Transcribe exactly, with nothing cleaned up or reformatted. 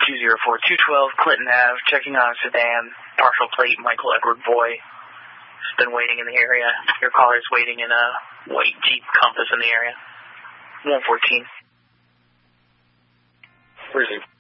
two zero four two one two Clinton Avenue, checking on a sedan, partial plate, Michael Edward Boy. Has been waiting in the area. Your caller is waiting in a white Jeep Compass in the area. one fourteen. Where is he?